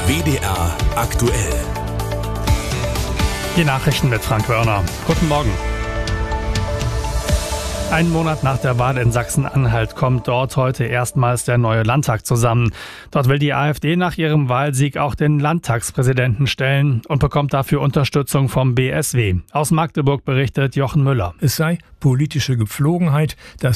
WDR aktuell. Die Nachrichten mit Frank Wörner. Guten Morgen. Einen Monat nach der Wahl in Sachsen-Anhalt kommt dort heute erstmals der neue Landtag zusammen. Dort will die AfD nach ihrem Wahlsieg auch den Landtagspräsidenten stellen und bekommt dafür Unterstützung vom BSW. Aus Magdeburg berichtet Jochen Müller. Es sei politische Gepflogenheit, dass